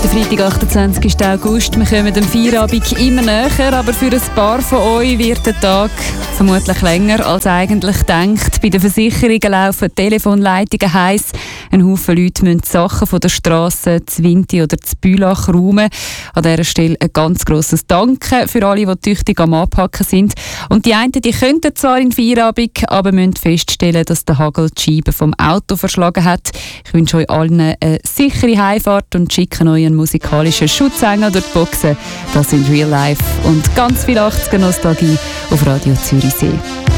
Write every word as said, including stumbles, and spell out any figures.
Freitag, achtundzwanzigsten August. Wir kommen dem Feierabend immer näher, aber für ein paar von euch wird der Tag vermutlich länger als eigentlich gedacht. Bei den Versicherungen laufen die Telefonleitungen heiß. Ein Haufen Leute müssen die Sachen von der Strasse, zu Winti oder zu Bülach räumen. An dieser Stelle ein ganz grosses Danke für alle, die tüchtig am Anpacken sind. Und die einen, die könnten zwar in Feierabend, aber müssen feststellen, dass der Hagel die Scheibe vom Auto verschlagen hat. Ich wünsche euch allen eine sichere Heimfahrt und schicke euch einen musikalischen Schutzengel durch die Boxen. Das sind Real Life und ganz viel achtziger Nostalgie auf Radio Zürichsee.